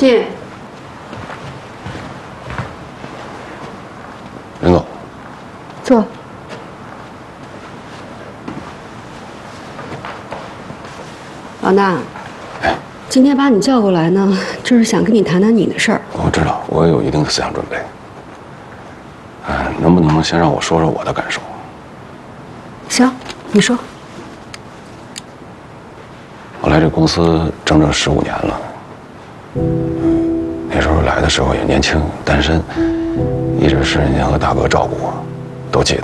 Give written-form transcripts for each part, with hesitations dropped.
进。 任总， 坐。老衲，今天把你叫过来呢，就是想跟你谈谈你的事儿。 我知道，我有一定的思想准备。能不能先让我说说我的感受？ 行，你说。 我来这公司整整15年了。那时候来的时候也年轻，单身，一直是您和大哥照顾我，都记得。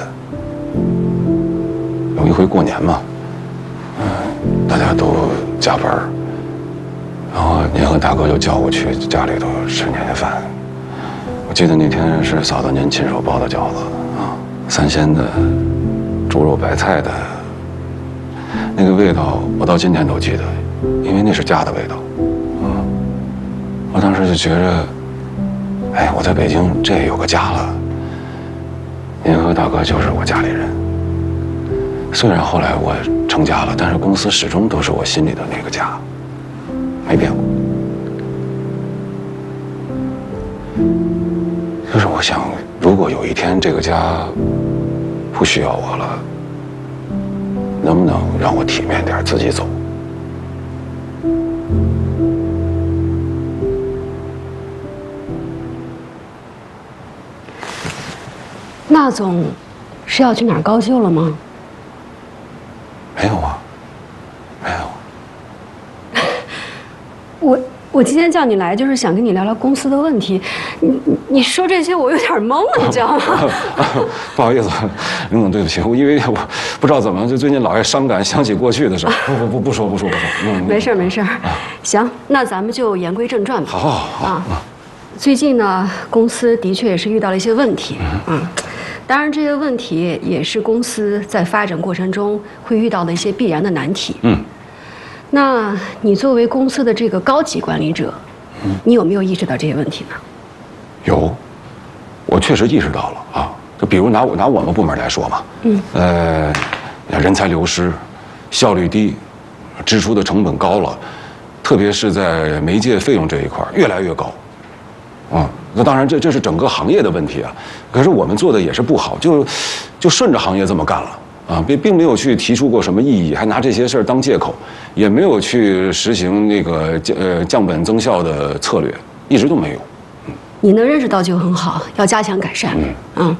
有一回过年嘛，大家都加班，然后您和大哥就叫我去家里头吃年夜饭。我记得那天是嫂子您亲手包的饺子啊，3鲜的，猪肉白菜的，那个味道我到今天都记得，因为那是家的味道。我当时就觉着，哎，我在北京这也有个家了。您和大哥就是我家里人。虽然后来我成家了，但是公司始终都是我心里的那个家，没变过。就是我想，如果有一天这个家不需要我了，能不能让我体面点，自己走？ 那总是要去哪儿高就了吗？ 没有啊，没有。 我今天叫你来，就是想跟你聊聊公司的问题。你说这些，我有点懵了，你知道吗？ 不好意思，林总，对不起，因为我不知道怎么就最近老爱伤感，想起过去的事儿。不说。 没事。行，那咱们就言归正传吧。 好。 最近呢，公司的确也是遇到了一些问题。当然这些问题也是公司在发展过程中会遇到的一些必然的难题。那你作为公司的这个高级管理者，你有没有意识到这些问题呢？ 有，我确实意识到了啊。就比如拿我们部门来说嘛，人才流失，效率低，支出的成本高了，特别是在媒介费用这一块越来越高。那当然这是整个行业的问题啊。可是我们做的也是不好，就顺着行业这么干了。并没有去提出过什么异议，还拿这些事儿当借口，也没有去实行那个降本增效的策略，一直都没有。 你能认识到就很好，要加强改善。哎呀，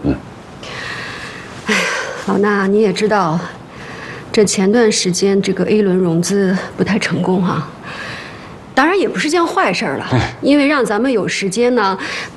老衲你也知道，这前段时间这个 A 轮融资不太成功哈。当然也不是件坏事了，因为让咱们有时间呢。